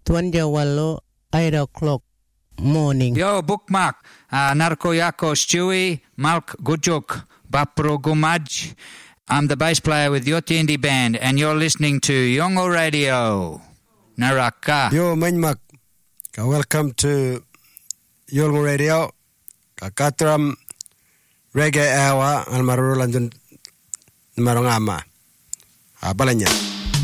28 8 o'clock morning. Yo, bookmark. Narko Yako Stewie, Malk Gujuk, Bapro Gumaj. I'm the bass player with Yoti Indie Band, and you're listening to Yongo Radio. Naraka. Yo, Manmak. Welcome to Yongo Radio. Kakatram Reggae Hour, Almarulan Marongama. Abalanya.